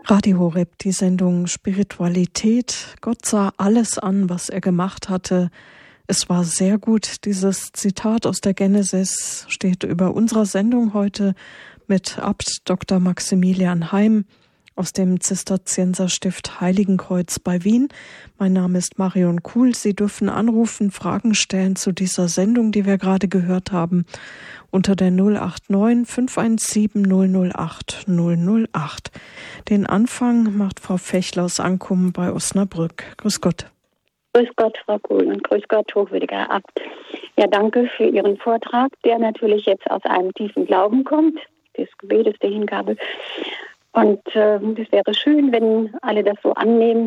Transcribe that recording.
Radio Horeb, die Sendung Spiritualität. Gott sah alles an, was er gemacht hatte. Es war sehr gut. Dieses Zitat aus der Genesis steht über unserer Sendung heute mit Abt Dr. Maximilian Heim aus dem Zisterzienserstift Heiligenkreuz bei Wien. Mein Name ist Marion Kuhl. Sie dürfen anrufen, Fragen stellen zu dieser Sendung, die wir gerade gehört haben, unter der 089 517 008 008. Den Anfang macht Frau Fechler aus Ankum bei Osnabrück. Grüß Gott. Grüß Gott, Frau Kuhl, und grüß Gott, hochwürdiger Abt. Ja, danke für Ihren Vortrag, der natürlich jetzt aus einem tiefen Glauben kommt, des Gebetes, der Hingabe. Und es wäre schön, wenn alle das so annehmen,